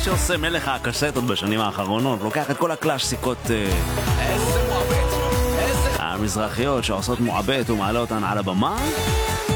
שעושה מלך הקסטות בשנים האחרונות, לוקח את כל הקלאסיקות המזרחיות שעושות מועבט ומעלה אותן על הבמה